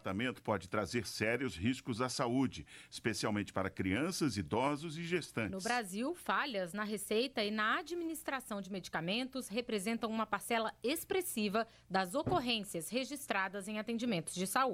tratamento pode trazer sérios riscos à saúde, especialmente para crianças, idosos e gestantes. No Brasil, falhas na receita e na administração de medicamentos representam uma parcela expressiva das ocorrências registradas em atendimentos de saúde.